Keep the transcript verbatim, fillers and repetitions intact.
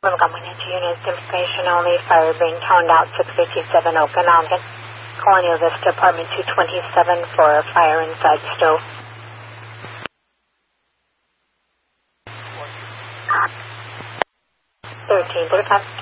Montgomery units, information only, fire being toned out, six fifty-seven Okanagan, Colonial Vista, apartment two twenty-seven for a fire inside stove. thirteen thirty-five.